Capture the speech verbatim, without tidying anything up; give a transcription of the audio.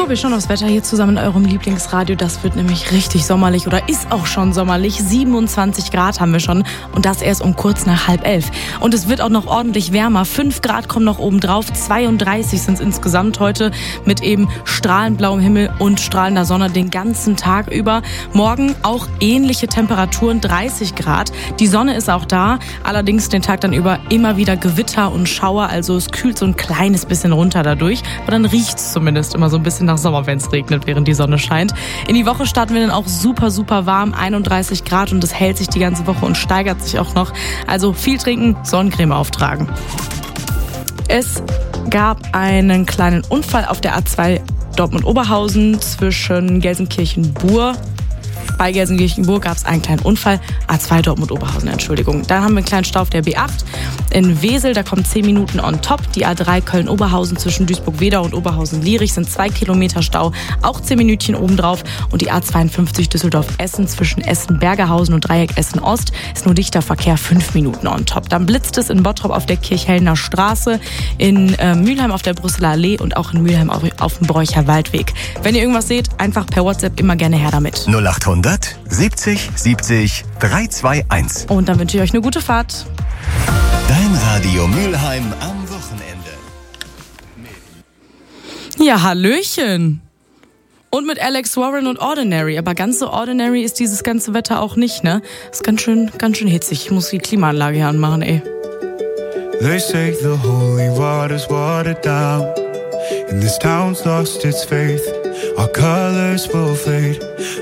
So, wir schauen aufs Wetter hier zusammen in eurem Lieblingsradio. Das wird nämlich richtig sommerlich oder ist auch schon sommerlich. siebenundzwanzig Grad haben wir schon und das erst um kurz nach halb elf. Und es wird auch noch ordentlich wärmer. fünf Grad kommen noch oben drauf. zweiunddreißig sind es insgesamt heute mit eben strahlend blauem Himmel und strahlender Sonne den ganzen Tag über. Morgen auch ähnliche Temperaturen, dreißig Grad. Die Sonne ist auch da, allerdings den Tag dann über immer wieder Gewitter und Schauer. Also es kühlt so ein kleines bisschen runter dadurch. Aber dann riecht es zumindest immer so ein bisschen nach Sommer, wenn es regnet, während die Sonne scheint. In die Woche starten wir dann auch super, super warm, einunddreißig Grad und es hält sich die ganze Woche und steigert sich auch noch. Also viel trinken, Sonnencreme auftragen. Es gab einen kleinen Unfall auf der A zwei Dortmund-Oberhausen zwischen Gelsenkirchen-Buhr. Bei Gelsenkirchen-Buhr gab es einen kleinen Unfall. A zwei Dortmund-Oberhausen, Entschuldigung. Dann haben wir einen kleinen Stau auf der B acht. In Wesel, da kommen zehn Minuten on top. Die A drei Köln-Oberhausen zwischen Duisburg-Wedau und Oberhausen-Lierich sind zwei Kilometer Stau. Auch zehn Minütchen obendrauf. Und die A zweiundfünfzig Düsseldorf-Essen zwischen Essen-Bergerhausen und Dreieck Essen-Ost ist nur dichter Verkehr, fünf Minuten on top. Dann blitzt es in Bottrop auf der Kirchhellner Straße, in äh, Mülheim auf der Brüsseler Allee und auch in Mülheim auf, auf dem Bräucher Waldweg. Wenn ihr irgendwas seht, einfach per WhatsApp immer gerne her damit. null acht hundert siebzig siebzig drei zwei eins. Und dann wünsche ich euch eine gute Fahrt. Dein Radio Mülheim am Wochenende. Ja, Hallöchen. Und mit Alex Warren und Ordinary. Aber ganz so ordinary ist dieses ganze Wetter auch nicht, ne? Ist ganz schön, ganz schön hitzig. Ich muss die Klimaanlage hier anmachen, ey. They say the holy water's watered down, and this town's lost its faith. Our colors will fade.